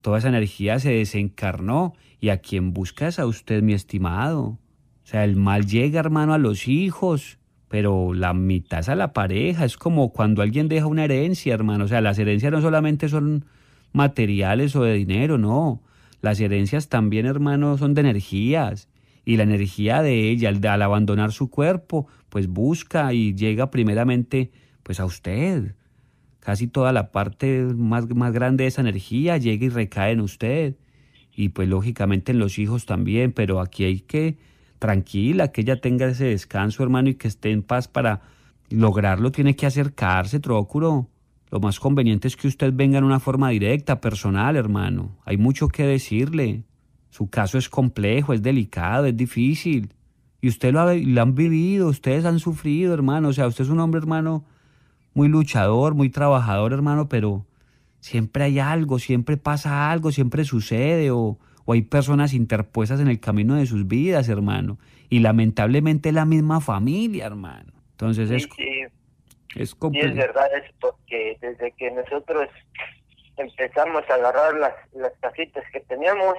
Toda esa energía se desencarnó y a quien busca es a usted, mi estimado. O sea, el mal llega, hermano, a los hijos, pero la mitad es a la pareja. Es como cuando alguien deja una herencia, hermano. O sea, las herencias no solamente son materiales o de dinero, no. Las herencias también, hermano, son de energías. Y la energía de ella, al abandonar su cuerpo, pues busca y llega primeramente, pues a usted. Casi toda la parte más grande de esa energía llega y recae en usted. Y pues lógicamente en los hijos también, pero aquí hay que, tranquila, que ella tenga ese descanso, hermano, y que esté en paz para lograrlo. Tiene que acercarse, Trócuro. Lo más conveniente es que usted venga en una forma directa, personal, hermano. Hay mucho que decirle. Su caso es complejo, es delicado, es difícil. Y usted lo han vivido, ustedes han sufrido, hermano. O sea, usted es un hombre, hermano, muy luchador, muy trabajador, hermano, pero siempre hay algo, siempre pasa algo, siempre sucede, o hay personas interpuestas en el camino de sus vidas, hermano. Y lamentablemente es la misma familia, hermano. Entonces Sí, sí, es sí es complejo. verdad, es porque desde que nosotros empezamos a agarrar las casitas que teníamos,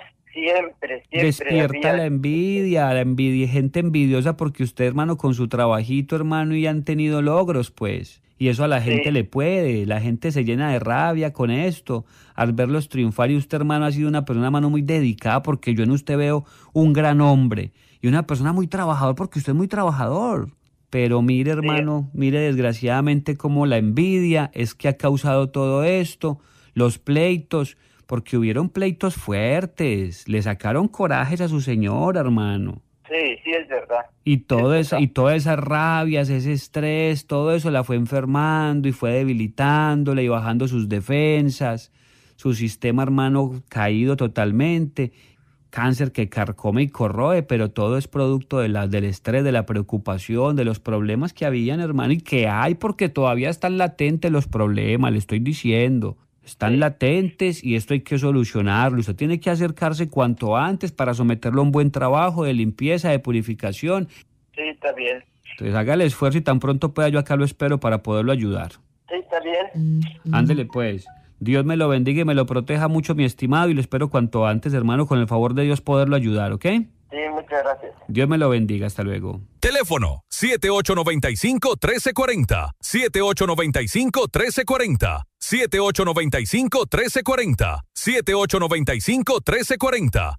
siempre Despierta había... la envidia, gente envidiosa porque usted, hermano, con su trabajito, hermano, y han tenido logros, pues. Y eso a la gente Sí, le puede, la gente se llena de rabia con esto, al verlos triunfar y usted, hermano, ha sido una persona, hermano, muy dedicada porque yo en usted veo un gran hombre y una persona muy trabajador porque usted es muy trabajador. Pero mire, sí, hermano, mire desgraciadamente cómo la envidia es que ha causado todo esto, los pleitos, porque hubieron pleitos fuertes, le sacaron corajes a su señora, hermano. sí, sí es verdad, es Y verdad. todas esas rabias, ese estrés, todo eso la fue enfermando y fue debilitándola y bajando sus defensas, su sistema, hermano, caído totalmente, cáncer que carcome y corroe, pero todo es producto del estrés, de la preocupación, de los problemas que habían, hermano, y que hay porque todavía están latentes los problemas, le estoy diciendo. Están Sí, latentes y esto hay que solucionarlo. Usted tiene que acercarse cuanto antes para someterlo a un buen trabajo de limpieza, de purificación. sí, está bien, Entonces haga el esfuerzo y tan pronto pueda yo acá lo espero para poderlo ayudar. sí, está bien. Ándele pues. Dios me lo bendiga y me lo proteja mucho, mi estimado, y lo espero cuanto antes, hermano, con el favor de Dios poderlo ayudar, ¿ok? Sí, muchas gracias. Dios me lo bendiga. Hasta luego. Teléfono 7895-1340, 7895-1340, 7895-1340, 7895-1340,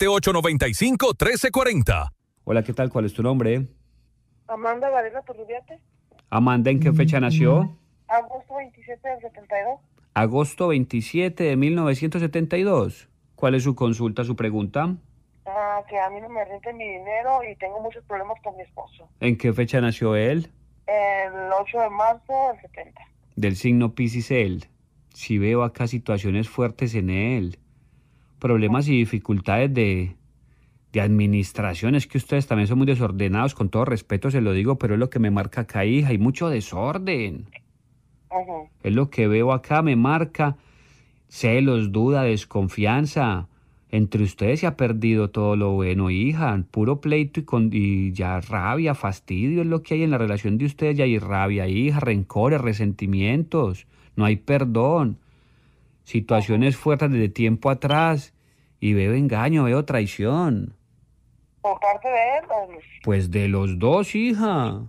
7895-1340. Hola, ¿qué tal? ¿Cuál es tu nombre? Amanda Varela Turrubiate, Amanda, ¿en qué fecha nació? agosto 27 del 72. Agosto 27 de 1972. ¿Cuál es su consulta, su pregunta? Que a mí no me rente mi dinero y tengo muchos problemas con mi esposo. ¿En qué fecha nació él? El 8 de marzo del 70. Del signo Piscis él. Si veo acá situaciones fuertes en él, problemas y dificultades de administración. Es que ustedes también son muy desordenados, con todo respeto se lo digo, pero es lo que me marca acá, hija. Hay mucho desorden. Ujú. Es lo que veo acá, me marca celos, duda, desconfianza. Entre ustedes se ha perdido todo lo bueno, hija. Puro pleito y ya rabia, fastidio es lo que hay en la relación de ustedes. Ya hay rabia, hija, rencores, resentimientos. No hay perdón. Situaciones fuertes desde tiempo atrás. Y veo engaño, veo traición. ¿Por parte de él o de... Pues de los dos, hija.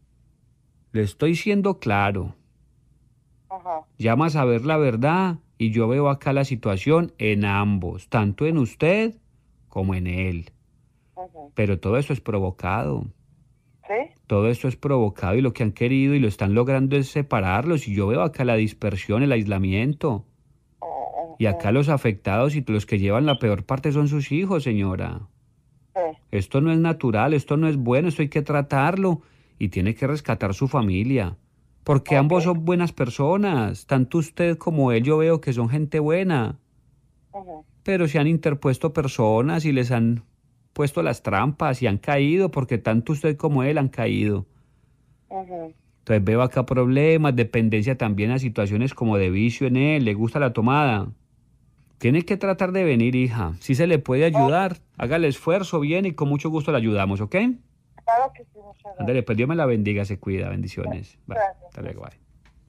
Le estoy siendo claro. Ajá. Llama a saber la verdad y yo veo acá la situación en ambos, tanto en usted como en él. Ujú. Pero todo eso es provocado. ¿Sí? Todo esto es provocado y lo que han querido y lo están logrando es separarlos. Y yo veo acá la dispersión, el aislamiento. Y acá Ujú. los afectados y los que llevan la peor parte son sus hijos, señora. Sí. Esto no es natural, esto no es bueno, esto hay que tratarlo y tiene que rescatar su familia. Porque Ok. ambos son buenas personas, tanto usted como él yo veo que son gente buena, Ujú. pero se han interpuesto personas y les han puesto las trampas y han caído porque tanto usted como él han caído. Ujú. Entonces veo acá problemas, dependencia también a situaciones como de vicio en él, le gusta la tomada. Tiene que tratar de venir, hija. Si se le puede Oh, ayudar, haga el esfuerzo bien y con mucho gusto le ayudamos, ¿ok? claro que sí, muchas Ándale, gracias. pues Dios me la bendiga, se cuida, bendiciones. Bye, Gracias. hasta luego, bye.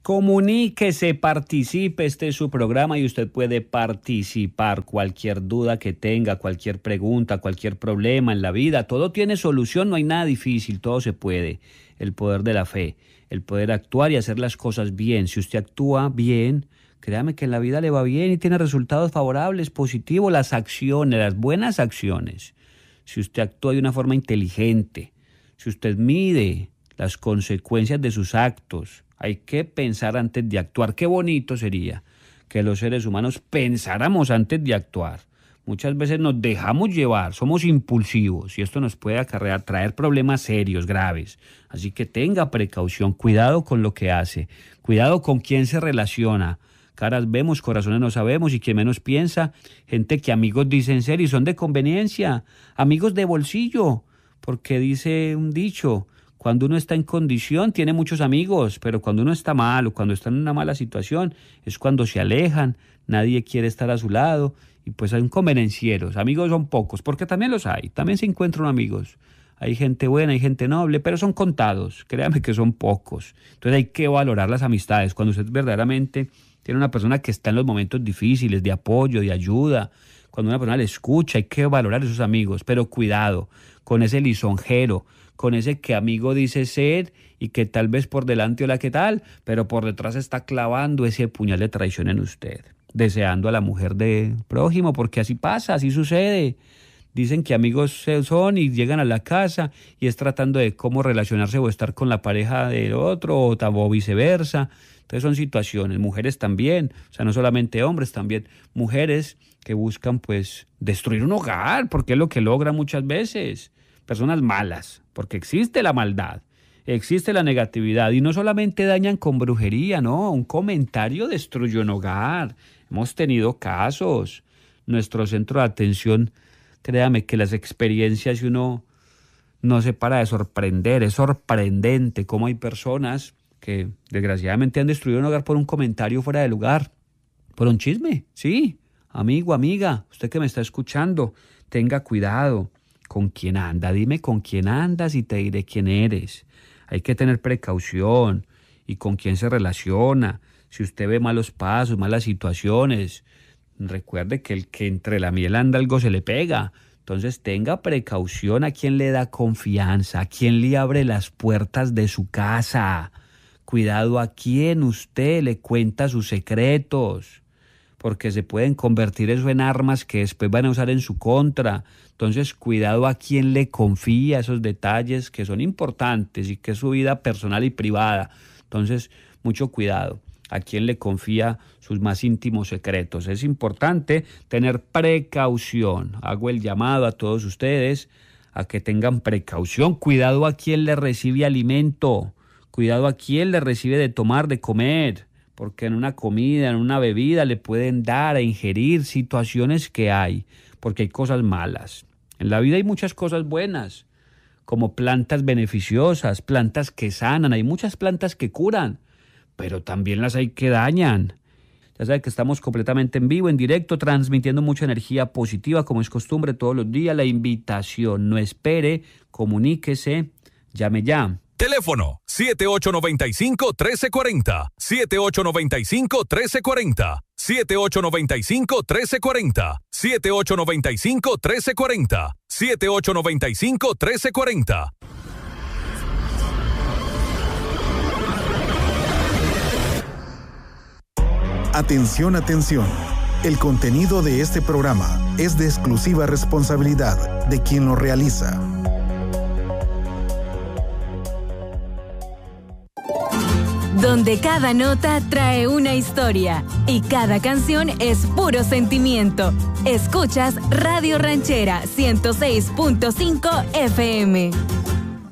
Comuníquese, participe, este es su programa y usted puede participar. Cualquier duda que tenga, cualquier pregunta, cualquier problema en la vida, todo tiene solución, no hay nada difícil, todo se puede. El poder de la fe, el poder actuar y hacer las cosas bien. Si usted actúa bien, créame que en la vida le va bien y tiene resultados favorables, positivos, las acciones, las buenas acciones. Si usted actúa de una forma inteligente, si usted mide las consecuencias de sus actos, hay que pensar antes de actuar. Qué bonito sería que los seres humanos pensáramos antes de actuar. Muchas veces nos dejamos llevar, somos impulsivos y esto nos puede traer problemas serios, graves. Así que tenga precaución, cuidado con lo que hace, cuidado con quién se relaciona. Caras vemos, corazones no sabemos y quien menos piensa, gente que amigos dicen ser y son de conveniencia, amigos de bolsillo, porque dice un dicho, cuando uno está en condición tiene muchos amigos, pero cuando uno está mal o cuando está en una mala situación es cuando se alejan, nadie quiere estar a su lado y pues son convenencieros, amigos son pocos, porque también los hay, también se encuentran amigos. Hay gente buena, hay gente noble, pero son contados, créame que son pocos. Entonces hay que valorar las amistades, cuando usted verdaderamente tiene una persona que está en los momentos difíciles, de apoyo, de ayuda, cuando una persona le escucha, hay que valorar esos amigos, pero cuidado con ese lisonjero, con ese que amigo dice ser y que tal vez por delante hola qué tal, pero por detrás está clavando ese puñal de traición en usted, deseando a la mujer de prójimo, porque así pasa, así sucede. Dicen que amigos son y llegan a la casa y es tratando de cómo relacionarse o estar con la pareja del otro o viceversa. Entonces son situaciones, mujeres también, o sea, no solamente hombres, también mujeres que buscan pues destruir un hogar, porque es lo que logran muchas veces. Personas malas, porque existe la maldad, existe la negatividad y no solamente dañan con brujería, no, un comentario destruye un hogar. Hemos tenido casos, nuestro centro de atención, créame que las experiencias y uno no se para de sorprender, es sorprendente cómo hay personas que desgraciadamente han destruido un hogar por un comentario fuera de lugar, por un chisme, sí, amigo, amiga, usted que me está escuchando, tenga cuidado. ¿Con quién anda? Dime con quién andas y te diré quién eres. Hay que tener precaución y con quién se relaciona. Si usted ve malos pasos, malas situaciones, recuerde que el que entre la miel anda algo se le pega. Entonces tenga precaución a quien le da confianza, a quien le abre las puertas de su casa. Cuidado a quien usted le cuenta sus secretos, porque se pueden convertir eso en armas que después van a usar en su contra. Entonces, cuidado a quien le confía esos detalles que son importantes y que es su vida personal y privada. Entonces, mucho cuidado a quien le confía sus más íntimos secretos. Es importante tener precaución. Hago el llamado a todos ustedes a que tengan precaución. Cuidado a quien le recibe alimento. Cuidado a quien le recibe de tomar, de comer. Porque en una comida, en una bebida le pueden dar a ingerir situaciones que hay, porque hay cosas malas. En la vida hay muchas cosas buenas, como plantas beneficiosas, plantas que sanan, hay muchas plantas que curan, pero también las hay que dañan. Ya sabe que estamos completamente en vivo, en directo, transmitiendo mucha energía positiva, como es costumbre todos los días. La invitación, no espere, comuníquese, llame ya. Teléfono 7895-1340, 7895-1340, 7895-1340, 7895-1340, 7895-1340. Atención, atención. El contenido de este programa es de exclusiva responsabilidad de quien lo realiza. Donde cada nota trae una historia y cada canción es puro sentimiento. Escuchas Radio Ranchera 106.5 FM.